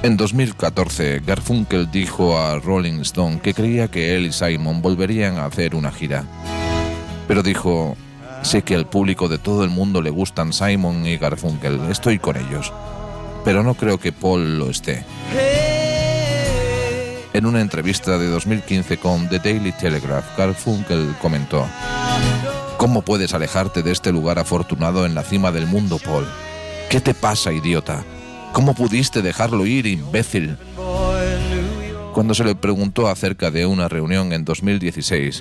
En 2014, Garfunkel dijo a Rolling Stone que creía que él y Simon volverían a hacer una gira. Pero dijo: sé que al público de todo el mundo le gustan Simon y Garfunkel, estoy con ellos. Pero no creo que Paul lo esté. En una entrevista de 2015 con The Daily Telegraph, Garfunkel comentó: ¿cómo puedes alejarte de este lugar afortunado en la cima del mundo, Paul? ¿Qué te pasa, idiota? ¿Cómo pudiste dejarlo ir, imbécil? Cuando se le preguntó acerca de una reunión en 2016,